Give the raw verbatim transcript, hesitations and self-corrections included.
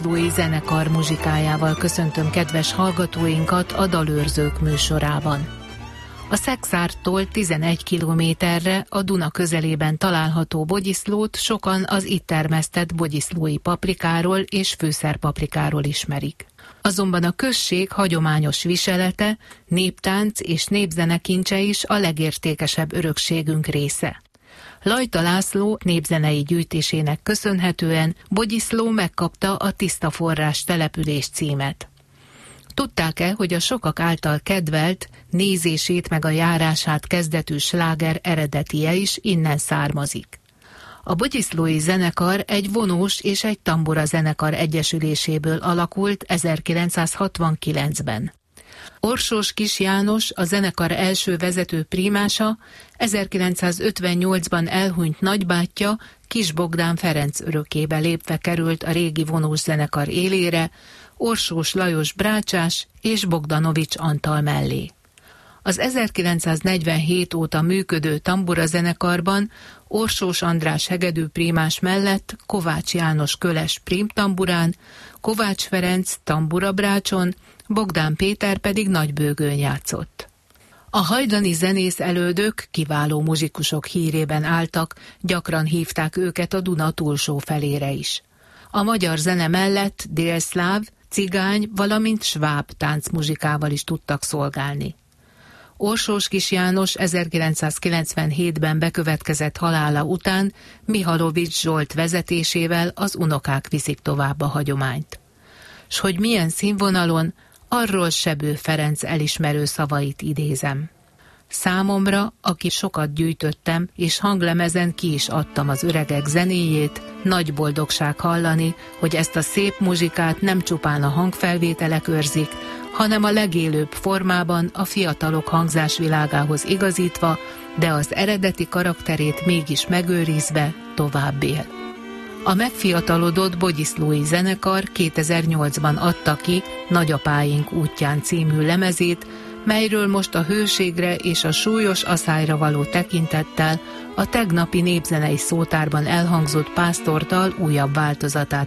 Bogyiszlói zenekar muzsikájával köszöntöm kedves hallgatóinkat a Dalőrzők műsorában. A Szekszárttól tizenegy kilométerre a Duna közelében található Bogyiszlót sokan az itt termesztett bogyiszlói paprikáról és fűszerpaprikáról ismerik. Azonban a község hagyományos viselete, néptánc és népzenekincse is a legértékesebb örökségünk része. Lajta László népzenei gyűjtésének köszönhetően Bogyiszló megkapta a Tiszta Forrás település címet. Tudták-e, hogy a sokak által kedvelt, nézését meg a járását kezdetű sláger eredetie is innen származik? A Bogyiszlói zenekar egy vonós és egy tambura zenekar egyesüléséből alakult ezerkilencszázhatvankilencben. Orsós Kis János, a zenekar első vezető prímása, ezerkilencszázötvennyolcban elhunyt nagybátyja Kis Bogdán Ferenc örökébe lépve került a régi vonós zenekar élére, Orsós Lajos brácsás és Bogdanovics Antal mellé. Az ezerkilencszáznegyvenhét óta működő tambura zenekarban Orsós András hegedű prímás mellett Kovács János köles prímtamburán, Kovács Ferenc tambura brácson, Bogdán Péter pedig nagybőgőn játszott. A hajdani zenész elődök kiváló muzsikusok hírében álltak, gyakran hívták őket a Duna túlsó felére is. A magyar zene mellett délszláv, cigány, valamint sváb táncmuzsikával is tudtak szolgálni. Orsós Kis János ezerkilencszázkilencvenhétben bekövetkezett halála után Mihalovics Zsolt vezetésével az unokák viszik tovább a hagyományt. S hogy milyen színvonalon, arról Sebő Ferenc elismerő szavait idézem. Számomra, aki sokat gyűjtöttem, és hanglemezen ki is adtam az öregek zenéjét, nagy boldogság hallani, hogy ezt a szép muzsikát nem csupán a hangfelvételek őrzik, hanem a legélőbb formában a fiatalok hangzásvilágához igazítva, de az eredeti karakterét mégis megőrizve tovább él. A megfiatalodott Bogyiszlói zenekar kétezer-nyolcban adta ki Nagyapáink útján című lemezét, melyről most a hőségre és a súlyos aszályra való tekintettel a tegnapi népzenei szótárban elhangzott pásztortal újabb változatát